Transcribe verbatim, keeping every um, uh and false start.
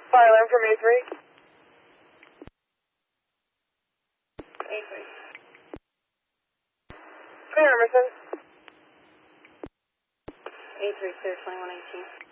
Fire alarm from A three. A three. Clear, Emerson. A three, clear twenty-one eighteen.